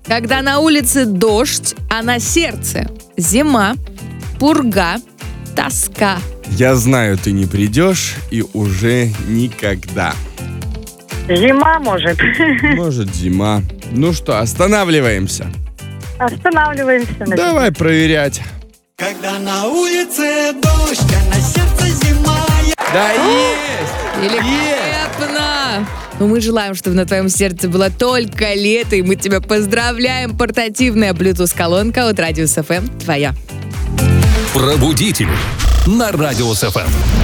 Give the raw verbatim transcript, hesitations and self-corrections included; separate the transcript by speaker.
Speaker 1: Когда на улице дождь, а на сердце зима, пурга, тоска.
Speaker 2: Я знаю, ты не придешь и уже никогда.
Speaker 3: Зима, может.
Speaker 2: Может, зима. Ну что, останавливаемся.
Speaker 3: Останавливаемся. наверное.
Speaker 2: Давай проверять.
Speaker 4: Когда на улице дождь, а на сердце зима.
Speaker 2: Да есть!
Speaker 1: Великолепно! Ну, мы желаем, чтобы на твоем сердце было только лето, и мы тебя поздравляем. Портативная Bluetooth-колонка от Радиус эф эм твоя.
Speaker 5: Пробудитель на Радиус эф эм.